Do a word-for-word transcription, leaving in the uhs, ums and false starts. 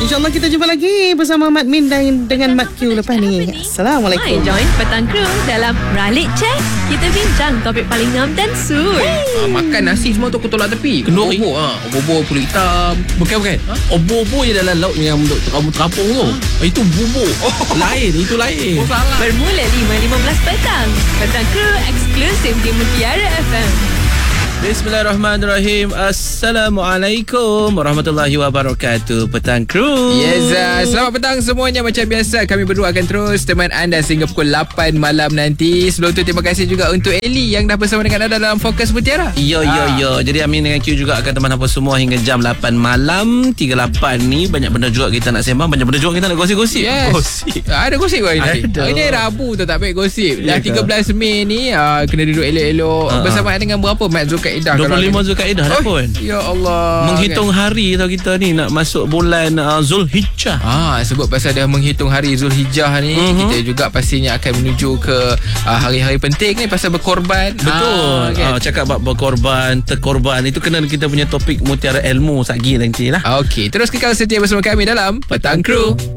InsyaAllah kita jumpa lagi bersama Mat Min dan dengan Mat Q lepas ni. Assalamualaikum. Hai, join Petang Kru dalam Ralik Check. Kita bincang topik paling ngam dan sur. Ah, makan nasi semua tu aku tolak tepi. Kenduri. Obor, ha. Obor kulit hitam. Bukan bukan. Ha? Obor-obor je dalam laut yang untuk kamu terapung tu. Ha? Itu bubur. Oh. Lain, itu lain. Oh, salah. Bermula lima lima belas petang. Petang Kru eksklusif di Mutiara F M. Bismillahirrahmanirrahim. Assalamualaikum warahmatullahi wabarakatuh. Petang Kru. Yes, uh, selamat petang semuanya. Macam biasa kami berdua akan terus teman anda sehingga pukul lapan malam nanti. Sebelum tu terima kasih juga untuk Eli yang dah bersama dengan anda dalam Fokus Mutiara. Yo yo yo. Jadi Amin dengan Q juga akan teman apa semua hingga jam lapan malam. tiga puluh lapan ni banyak benda juga kita nak sembang, banyak benda juga kita nak gosip-gosip. Yes. Gosip. Ada gosip kau hari ni. Ada. Hari ni Rabu tu tak baik gosip. Dah Ya ke? tiga belas Mei ni uh, kena duduk elok-elok Ha, ha. bersamaan dengan berapa Mat Zulkaidah? dua puluh lima Zulkaidah dah pun. Ya Allah. Menghitung hari tau kita ni nak masuk bulan uh, Zulhijjah. Ah, sebut pasal dah menghitung hari Zulhijjah ni, Mhm. kita juga pastinya akan menuju ke uh, hari-hari penting ni pasal berkorban. Betul. Ah, kan? Ah, cakap bab berkorban, terkorban itu kena kita punya topik Mutiara Ilmu satgi nanti lah. Okey, terus kekal setia bersama kami dalam Petang Kru.